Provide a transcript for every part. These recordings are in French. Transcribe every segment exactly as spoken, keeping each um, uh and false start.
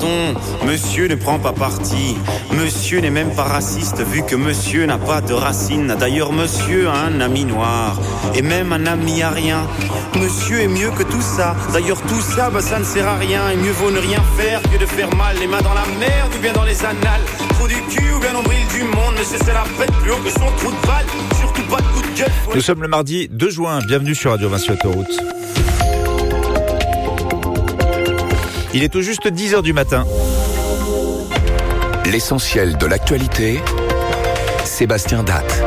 pardon, monsieur ne prend pas parti. Monsieur n'est même pas raciste vu que monsieur n'a pas de racines. D'ailleurs, monsieur a un ami noir et même un ami arien. Monsieur est mieux que tout ça. D'ailleurs, tout ça, bah, ça ne sert à rien. Et mieux vaut ne rien faire que de faire mal. Les mains dans la merde ou bien dans les annales. Trou du cul ou bien nombril du monde. Monsieur, c'est la fête plus haut que son trou de balle. Surtout pas de coup de gueule. Nous sommes le mardi deux juin. Bienvenue sur Radio Vinci Autoroute. Il est tout juste dix heures du matin. L'essentiel de l'actualité, Sébastien Datte.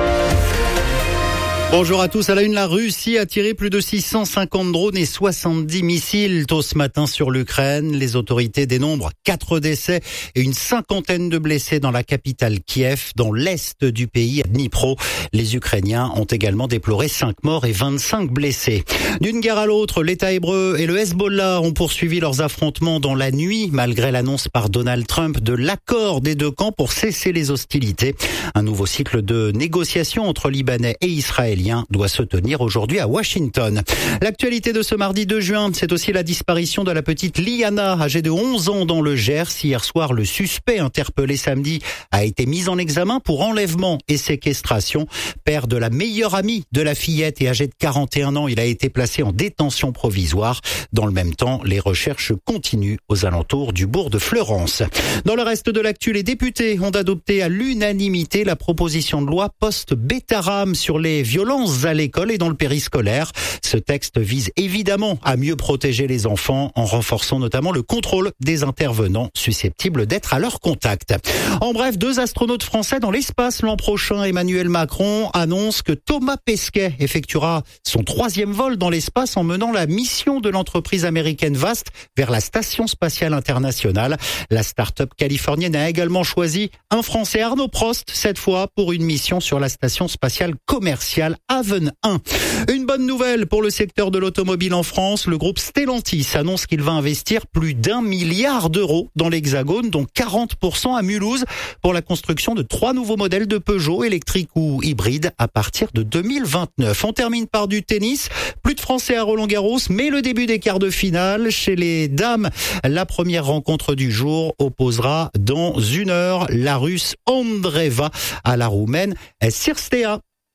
Bonjour à tous. À la une, la Russie a tiré plus de six cent cinquante drones et soixante-dix missiles tôt ce matin sur l'Ukraine. Les autorités dénombrent quatre décès et une cinquantaine de blessés dans la capitale Kiev, dans l'est du pays, à Dnipro. Les Ukrainiens ont également déploré cinq morts et vingt-cinq blessés. D'une guerre à l'autre, l'État hébreu et le Hezbollah ont poursuivi leurs affrontements dans la nuit, malgré l'annonce par Donald Trump de l'accord des deux camps pour cesser les hostilités. Un nouveau cycle de négociations entre Libanais et Israéliens doit se tenir aujourd'hui à Washington. L'actualité de ce mardi deux juin, c'est aussi la disparition de la petite Liana, âgée de onze ans dans le Gers. Hier soir, le suspect interpellé samedi a été mis en examen pour enlèvement et séquestration. Père de la meilleure amie de la fillette et âgé de quarante et un ans, il a été placé en détention provisoire. Dans le même temps, les recherches continuent aux alentours du bourg de Fleurance. Dans le reste de l'actu, les députés ont adopté à l'unanimité la proposition de loi post-Bétarame sur les violences à l'école et dans le périscolaire. Ce texte vise évidemment à mieux protéger les enfants en renforçant notamment le contrôle des intervenants susceptibles d'être à leur contact. En bref, deux astronautes français dans l'espace l'an prochain. Emmanuel Macron annonce que Thomas Pesquet effectuera son troisième vol dans l'espace en menant la mission de l'entreprise américaine Vast vers la Station spatiale internationale. La start-up californienne a également choisi un Français, Arnaud Prost, cette fois pour une mission sur la Station spatiale commerciale Haven un. Une bonne nouvelle pour le secteur de l'automobile en France. Le groupe Stellantis annonce qu'il va investir plus d'un milliard d'euros dans l'Hexagone, dont quarante pour cent à Mulhouse, pour la construction de trois nouveaux modèles de Peugeot, électriques ou hybrides, à partir de deux mille vingt-neuf. On termine par du tennis. Plus de Français à Roland-Garros, mais le début des quarts de finale. Chez les dames, la première rencontre du jour opposera dans une heure la Russe Andreeva à la Roumaine Cirstea.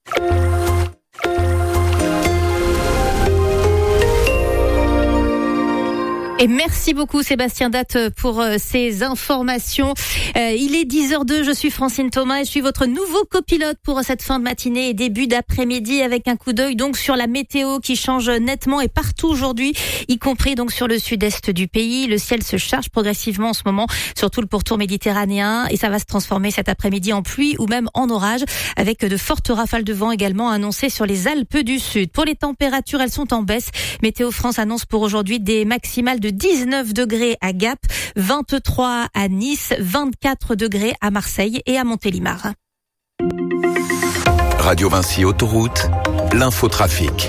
Et merci beaucoup Sébastien Datte pour euh, ces informations. Euh, il est dix heures deux, je suis Francine Thomas et je suis votre nouveau copilote pour cette fin de matinée et début d'après-midi avec un coup d'œil donc sur la météo qui change nettement et partout aujourd'hui, y compris donc sur le sud-est du pays. Le ciel se charge progressivement en ce moment, surtout le pourtour méditerranéen, et ça va se transformer cet après-midi en pluie ou même en orage avec de fortes rafales de vent également annoncées sur les Alpes du Sud. Pour les températures, elles sont en baisse. Météo France annonce pour aujourd'hui des maximales de dix-neuf degrés à Gap, vingt-trois à Nice, vingt-quatre degrés à Marseille et à Montélimar. Radio Vinci Autoroute, l'infotrafic.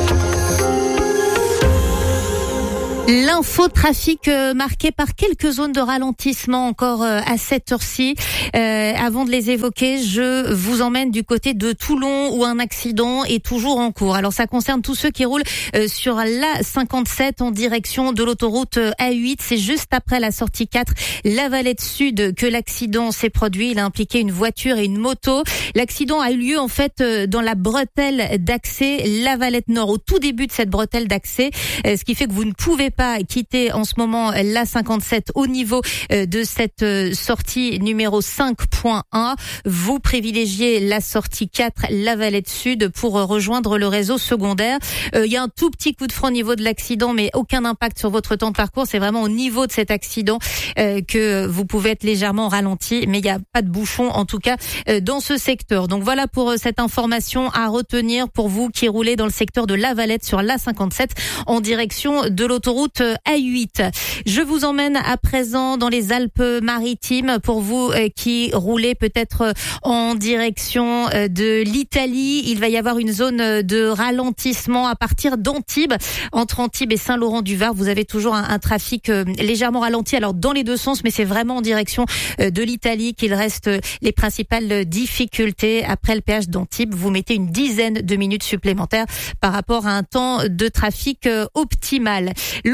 L'infotrafic euh, marqué par quelques zones de ralentissement encore euh, à cette heure-ci. Euh, avant de les évoquer, je vous emmène du côté de Toulon où un accident est toujours en cours. Alors ça concerne tous ceux qui roulent euh, sur l'A cinquante-sept en direction de l'autoroute A huit. C'est juste après la sortie quatre, La Valette Sud, que l'accident s'est produit. Il a impliqué une voiture et une moto. L'accident a eu lieu en fait euh, dans la bretelle d'accès La Valette Nord, au tout début de cette bretelle d'accès, euh, ce qui fait que vous ne pouvez pas pas quitter en ce moment l'A cinquante-sept au niveau de cette sortie numéro cinq point un. Vous privilégiez la sortie quatre, La Valette Sud, pour rejoindre le réseau secondaire. Il euh, y a un tout petit coup de frein au niveau de l'accident, mais aucun impact sur votre temps de parcours. C'est vraiment au niveau de cet accident euh, que vous pouvez être légèrement ralenti, mais il n'y a pas de bouchon en tout cas euh, dans ce secteur. Donc voilà pour euh, cette information à retenir pour vous qui roulez dans le secteur de La Valette sur l'A cinquante-sept en direction de l'autoroute A huit. Je vous emmène à présent dans les Alpes-Maritimes pour vous euh, qui roulez peut-être en direction euh, de l'Italie. Il va y avoir une zone de ralentissement à partir d'Antibes. Entre Antibes et Saint-Laurent-du-Var, vous avez toujours un, un trafic euh, légèrement ralenti, alors dans les deux sens, mais c'est vraiment en direction euh, de l'Italie qu'il reste euh, les principales difficultés. Après le péage d'Antibes, vous mettez une dizaine de minutes supplémentaires par rapport à un temps de trafic euh, optimal.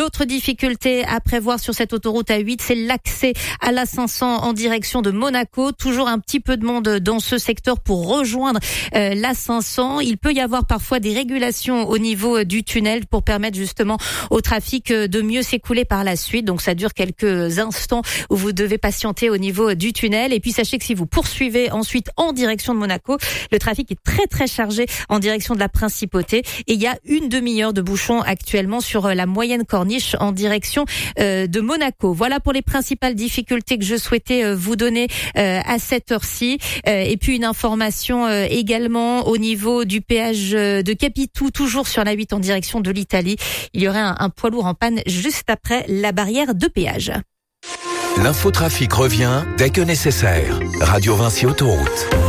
L'autre difficulté à prévoir sur cette autoroute A huit, c'est l'accès à l'A cinq cents en direction de Monaco. Toujours un petit peu de monde dans ce secteur pour rejoindre euh, l'A cinq cents. Il peut y avoir parfois des régulations au niveau euh, du tunnel pour permettre justement au trafic euh, de mieux s'écouler par la suite. Donc ça dure quelques instants où vous devez patienter au niveau euh, du tunnel. Et puis sachez que si vous poursuivez ensuite en direction de Monaco, le trafic est très très chargé en direction de la Principauté. Et il y a une demi-heure de bouchon actuellement sur euh, la moyenne corniche en direction euh, de Monaco. Voilà pour les principales difficultés que je souhaitais euh, vous donner euh, à cette heure-ci. Euh, et puis une information euh, également au niveau du péage de Capitou, toujours sur la huit en direction de l'Italie. Il y aurait un, un poids lourd en panne juste après la barrière de péage. L'infotrafic revient dès que nécessaire. Radio Vinci Autoroute.